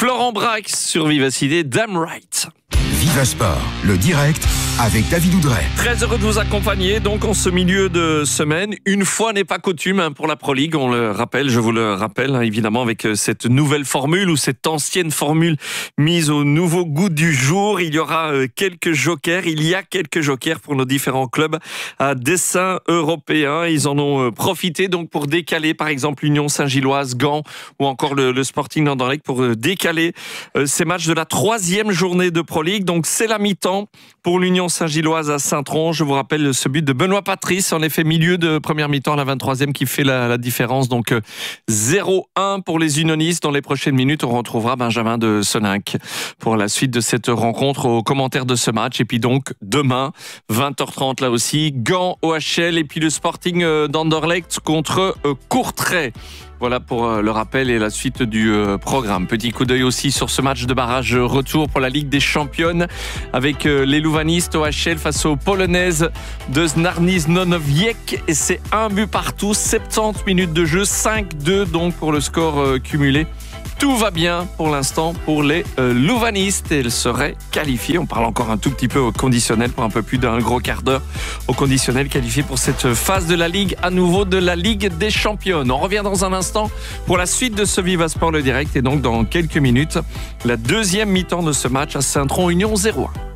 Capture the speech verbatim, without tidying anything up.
Florent Brax sur Vivacité, Damn Right. Viva Sport, le direct avec David Oudret. Très heureux de vous accompagner donc en ce milieu de semaine. Une fois n'est pas coutume hein, pour la Pro League, on le rappelle, je vous le rappelle hein, évidemment avec cette nouvelle formule ou cette ancienne formule mise au nouveau goût du jour. Il y aura euh, quelques jokers, il y a quelques jokers pour nos différents clubs à dessein européen. Ils en ont euh, profité donc pour décaler par exemple l'Union Saint-Gilloise, Gand ou encore le, le Sporting d'Anderlecht pour euh, décaler euh, ces matchs de la troisième journée de Pro League. Donc c'est la mi-temps pour l'Union Saint-Gilloise à Saint-Tron. Je vous rappelle ce but de Benoît Patrice, en effet milieu de première mi-temps à la vingt-troisième qui fait la, la différence. Donc euh, zéro un pour les unionistes. Dans les prochaines minutes, on retrouvera Benjamin de Soninck pour la suite de cette rencontre aux commentaires de ce match. Et puis donc demain, vingt heures trente là aussi, Gand O H L et puis le Sporting d'Anderlecht contre euh, Courtrai. Voilà pour le rappel et la suite du programme. Petit coup d'œil aussi sur ce match de barrage retour pour la Ligue des Championnes avec les louvanistes O H L face aux Polonaises de Znarny-Nowiec. Et c'est un but partout, soixante-dix minutes de jeu, cinq deux donc pour le score cumulé. Tout va bien pour l'instant pour les euh, louvanistes et elles seraient qualifiées. On parle encore un tout petit peu au conditionnel pour un peu plus d'un gros quart d'heure au conditionnel qualifié pour cette phase de la Ligue, à nouveau de la Ligue des Championnes. On revient dans un instant pour la suite de ce Viva Sport le direct et donc dans quelques minutes, la deuxième mi-temps de ce match à Saint-Tron Union zéro un.